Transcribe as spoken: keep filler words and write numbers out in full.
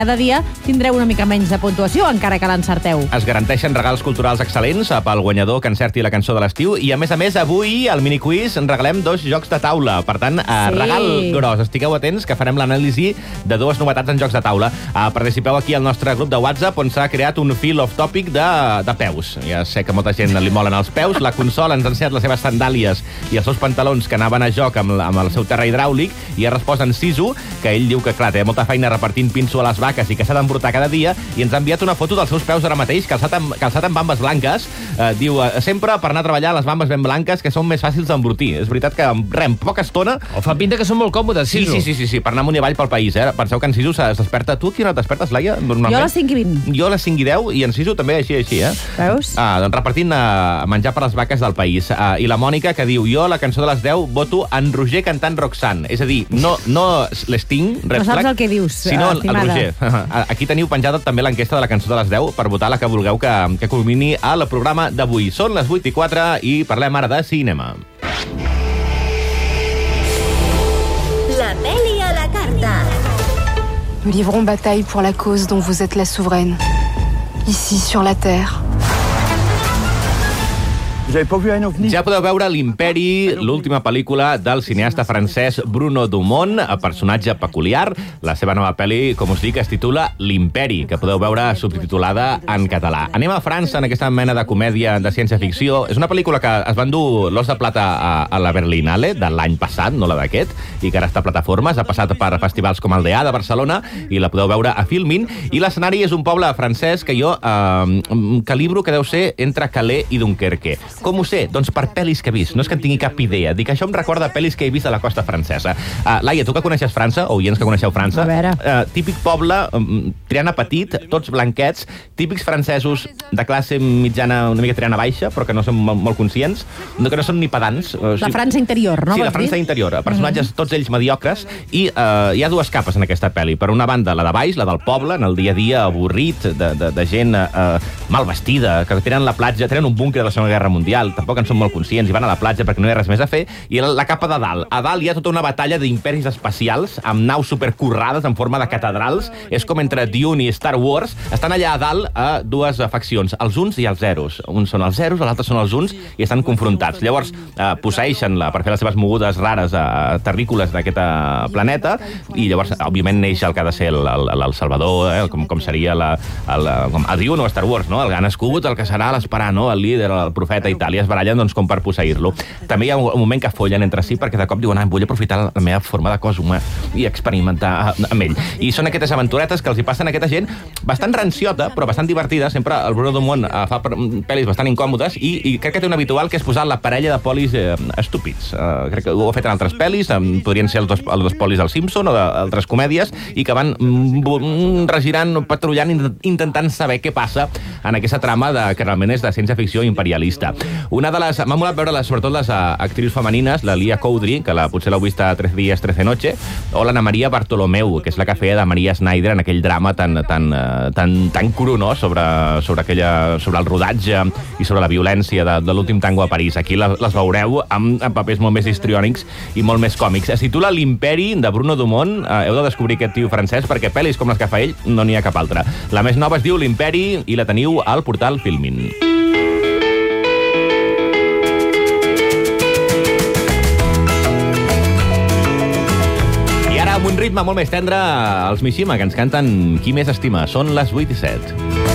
Cada dia tindreu una mica menys de puntuació, encara que l'encerteu. Es garanteixen regals culturals excel·lents pel guanyador que encerti la cançó de l'estiu i, a més a més, avui, al miniquiz, en regalem dos jocs de taula. Per tant, sí. regal gros. Estigueu atents, que farem l'anàlisi de dues novetats en jocs de taula. Participeu aquí al nostre grup de WhatsApp, on s'ha creat un fil off-topic de, de peus. Ja sé que molta gent li molen els peus. La consola ens ha ensenyat les seves sandàlies i els seus pantalons que anaven a joc amb, amb el seu terra hidràulic i ha respost en Sisu, que ell diu que, clar, té molta feina repartint pinso a les vaques i que s'ha d'embrutar cada dia, i ens ha enviat una foto dels seus peus ara mateix, calçat amb, calçat amb bambes blanques. Eh, diu, eh, sempre per anar a treballar les bambes ben blanques, que són més fàcils d'embrutir. És veritat que en rem poca estona... O fa pinta que són molt còmodes, sí, Sisu. Sí, sí, sí, sí, per anar amunt i avall pel país, eh? Penseu que en Sisu es desperta... Tu a quina hora et despertes, Laia? Jo a les cinc i vint. Jo a les cinc i deu, i en Sisu també així, així, eh? Veus? Ah, doncs repartint uh, menjar per les vaques del país. Uh, I la Mònica, que diu, jo a la cançó de les deu voto en Roger cantant Roxanne. És a dir, no, no l'Sting, no saps el que dius, sinó estimada. el Roger. Aquí teniu penjada també l'enquesta de la cançó de les deu per votar la que vulgueu que, que culmini al programa d'avui. Són les vuit i quatre i parlem ara de cinema. La peli a la carta. Nous livrons bataille pour la cause dont vous êtes la souveraine. Ici, sur la Terre. Ja podeu veure l'Imperi, l'última pel·lícula del cineasta francès Bruno Dumont, a personatge peculiar. La seva nova pel·li, com us dic, es titula L'Imperi, que podeu veure subtitulada en català. Anem a França en aquesta mena de comèdia de ciència-ficció. És una pel·lícula que es va endur l'Os de Plata a, a la Berlinale de l'any passat, no la d'aquest, i que ara està a plataformes. Ha passat per festivals com el D A de Barcelona i la podeu veure a Filmin. I l'escenari és un poble francès que jo eh, calibro que deu ser entre Calais i Dunkerque. Com ho sé? Doncs per pel·lis que he vist. No és que en tingui cap idea. Dic, això em recorda pel·lis que he vist a la costa francesa. Uh, Laia, tu que coneixes França, o oients que coneixeu França, uh, típic poble, um, Triana petit, tots blanquets, típics francesos de classe mitjana, una mica Triana baixa, però que no són molt, molt conscients, no, que no són ni pedants. Uh, la França interior, no? Sí, la França interior. Personatges, mm-hmm. tots ells mediocres, i uh, hi ha dues capes en aquesta pel·li. Per una banda, la de baix, la del poble, en el dia a dia avorrit, de, de, de gent uh, mal vestida, que tenen la platja, tenen un búnquer de la Segona Guerra Mundial, tampoc en són molt conscients i van a la platja perquè no hi ha res més a fer, i la capa de dalt. A dalt hi ha tota una batalla d'imperis espacials amb naus supercorrades en forma de catedrals. És com entre Dune i Star Wars. Estan allà a dalt a dues faccions, els uns i els zeros. Uns són els zeros, els altres són els uns, i estan confrontats. Llavors, eh, posseeixen-la per fer les seves mogudes rares a terrícoles d'aquest planeta, i llavors, òbviament, neix el que ha de ser el, el, el Salvador, eh, com, com seria la, el, com a Dune o Star Wars, no? El que ha nascut, el que serà l'esperant, no? El líder, el profeta i tal, i es barallen doncs, com per posseir-lo. També hi ha un moment que follen entre si perquè de cop diuen, ah, vull aprofitar la meva forma de cos humà i experimentar amb ell. I són aquestes aventuretes que els hi passen a aquesta gent bastant ranciota, però bastant divertida. Sempre el Bruno Dumont fa pel·lis bastant incòmodes i, i crec que té un habitual que és posar la parella de polis eh, estúpids. Uh, crec que ho ha fet en altres pel·lis, um, podrien ser els dos, els dos polis del Simpson o d'altres comèdies, i que van mm, regirant, patrullant, intentant saber què passa en aquesta trama de, que realment és de ciència-ficció imperialista. Una de les... M'ha molat veure les, sobretot les uh, actrius femenines, la Lia Coudry, que la, potser l'heu vist a Trece días, trece noche, o l'Anna Maria Bartolomeu, que és la que feia de Maria Schneider en aquell drama tan, tan, uh, tan, tan cru, no?, sobre, sobre, aquella, sobre el rodatge i sobre la violència de, de l'últim tango a París. Aquí les, les veureu amb, amb papers molt més histriònics i molt més còmics. Es titula L'Imperi, de Bruno Dumont. Uh, heu de descobrir aquest tio francès, perquè pel·lis com les que fa ell no n'hi ha cap altra. La més nova es diu L'Imperi i la teniu al portal Filmin. Amb un ritme molt més tendre, els Mishima, que ens canten Qui més estima. Són les vuit i set.